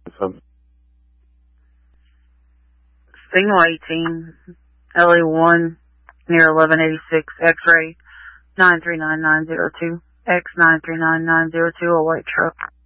Signal 18, LA1, near 1186, X-ray 939902, X939902, a white truck.